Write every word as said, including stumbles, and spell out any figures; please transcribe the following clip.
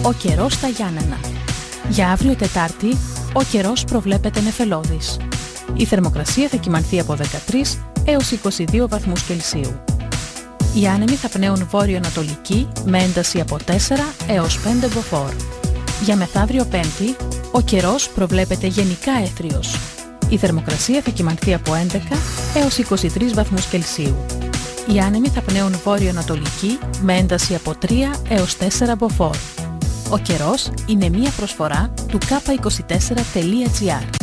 Ο καιρός στα Γιάννενα. Για αύριο Τετάρτη, ο καιρός προβλέπεται νεφελώδης. Η θερμοκρασία θα κυμανθεί από δεκατρείς έως είκοσι δύο βαθμούς Κελσίου. Οι άνεμοι θα πνέουν βόρειο-ανατολική με ένταση από τέσσερα έως πέντε μποφόρ. Για μεθαύριο Πέμπτη, ο καιρός προβλέπεται γενικά έθριος. Η θερμοκρασία θα κυμανθεί από έντεκα έως είκοσι τρεις βαθμούς Κελσίου. Οι άνεμοι θα πνέουν βόρειο-ανατολική με ένταση από τρία έως τέσσερα μποφόρ. Ο καιρός είναι μία προσφορά του κάπα είκοσι τέσσερα τελεία τζι άρ.